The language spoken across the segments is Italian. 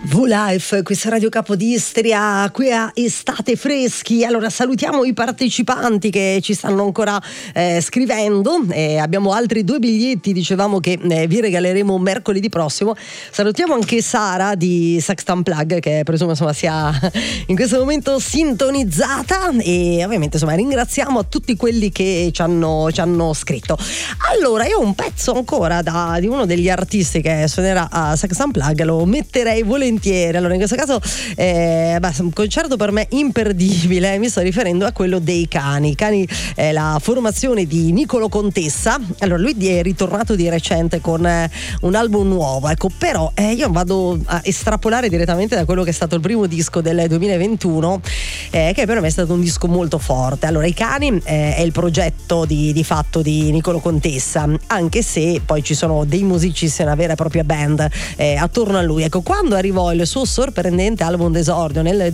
V-Life, questa Radio Capodistria, qui a Estate Freschi. Allora salutiamo i partecipanti che ci stanno ancora scrivendo, abbiamo altri 2 biglietti, dicevamo che vi regaleremo mercoledì prossimo. Salutiamo anche Sara di Sextant Plug, che presumo insomma sia in questo momento sintonizzata, e ovviamente insomma ringraziamo a tutti quelli che ci hanno scritto. Allora io un pezzo ancora di uno degli artisti che suonerà a Sextant Plug lo metterei volentieri. Allora in questo caso un concerto per me imperdibile, mi sto riferendo a quello dei Cani, la formazione di Niccolò Contessa. Allora lui è ritornato di recente con un album nuovo, ecco, però io vado a estrapolare direttamente da quello che è stato il primo disco del 2021, che per me è stato un disco molto forte. Allora i Cani è il progetto di fatto di Niccolò Contessa, anche se poi ci sono dei musicisti, una vera e propria band attorno a lui. Ecco, quando arrivò il suo sorprendente album d'esordio nel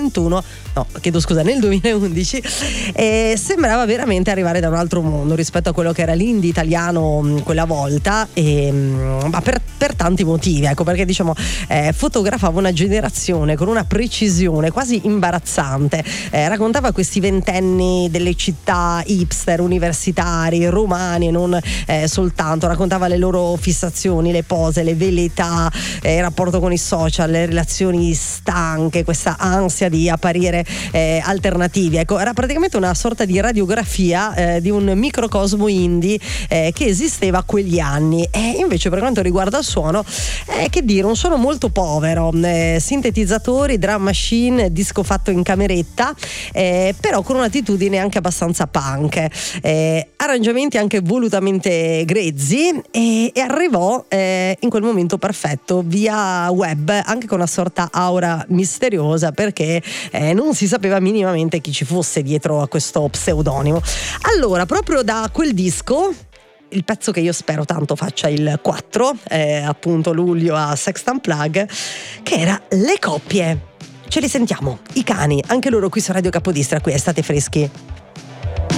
2011, sembrava veramente arrivare da un altro mondo rispetto a quello che era l'indie italiano quella volta, ma per tanti motivi, ecco, perché diciamo fotografava una generazione con una precisione quasi imbarazzante, raccontava questi ventenni delle città hipster, universitari, romani e non soltanto, raccontava le loro fissazioni, le pose, le velleità, il rapporto con i social, le relazioni stanche, questa ansia di apparire alternativi. Ecco, era praticamente una sorta di radiografia di un microcosmo indie che esisteva a quegli anni. E invece per quanto riguarda il suono, che dire, un suono molto povero, sintetizzatori, drum machine, disco fatto in cameretta, però con un'attitudine anche abbastanza punk, arrangiamenti anche volutamente grezzi, e arrivò in quel momento perfetto via web, anche con una sorta aura misteriosa, perché non si sapeva minimamente chi ci fosse dietro a questo pseudonimo. Allora, proprio da quel disco, il pezzo che io spero tanto faccia il 4 appunto luglio a Sextant Plug, che era Le coppie. Ce li sentiamo, i Cani, anche loro qui su Radio Capodistria, qui a Estate Freschi.